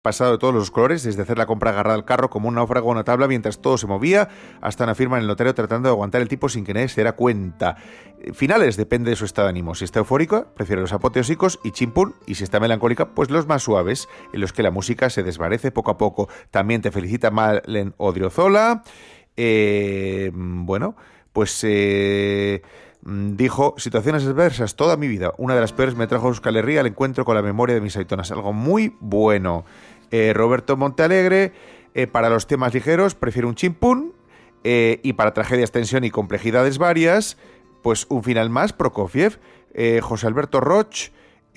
pasado de todos los colores, desde hacer la compra agarrada al carro como un náufrago a una tabla mientras todo se movía, hasta una firma en el notario tratando de aguantar el tipo sin que nadie se diera cuenta. Finales, depende de su estado de ánimo. Si está eufórica, prefiere los apoteósicos y chimpún, y si está melancólica, pues los más suaves, en los que la música se desvanece poco a poco. También te felicita Malen Odriozola. Dijo, situaciones adversas toda mi vida. Una de las peores me trajo a Euskal Herria el encuentro con la memoria de mis aitonas. Algo muy bueno. Roberto Montealegre, para los temas ligeros prefiere un chimpún, y para tragedias, tensión y complejidades varias, pues un final más, Prokofiev. José Alberto Roch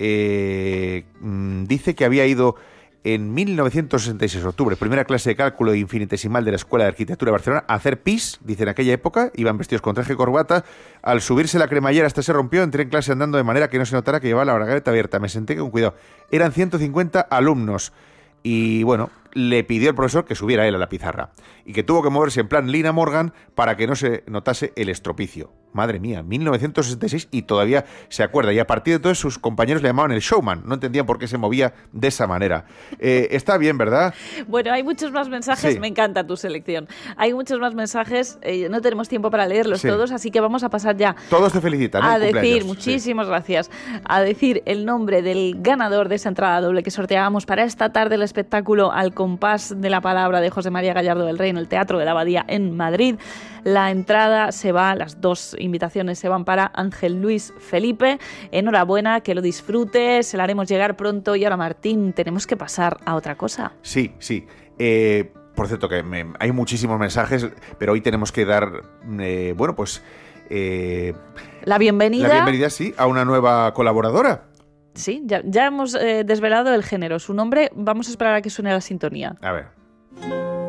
dice que había ido en 1966, octubre, primera clase de cálculo infinitesimal de la Escuela de Arquitectura de Barcelona, a hacer pis, dice en aquella época, iban vestidos con traje y corbata, al subirse la cremallera hasta se rompió, entré en clase andando de manera que no se notara que llevaba la bragueta abierta, me senté con cuidado, eran 150 alumnos, y bueno, le pidió al profesor que subiera él a la pizarra, y que tuvo que moverse en plan Lina Morgan para que no se notase el estropicio. Madre mía, 1966 y todavía se acuerda. Y a partir de entonces sus compañeros le llamaban el showman. No entendían por qué se movía de esa manera. Está bien, ¿verdad? Bueno, hay muchos más mensajes. Sí. Me encanta tu selección. Hay muchos más mensajes. No tenemos tiempo para leerlos todos, así que vamos a pasar ya. Todos te felicitan. A decir, muchísimas gracias. A decir el nombre del ganador de esa entrada doble que sorteábamos para esta tarde el espectáculo Al compás de la palabra de José María Gallardo del Rey en el Teatro de la Abadía en Madrid. La entrada se va, las dos invitaciones se van para Ángel Luis Felipe. Enhorabuena, que lo disfrutes, se la haremos llegar pronto. Y ahora, Martín, tenemos que pasar a otra cosa. Sí. Por cierto, que hay muchísimos mensajes, pero hoy tenemos que dar, la bienvenida. La bienvenida, sí, a una nueva colaboradora. Sí, ya hemos desvelado el género. Su nombre, vamos a esperar a que suene la sintonía. A ver.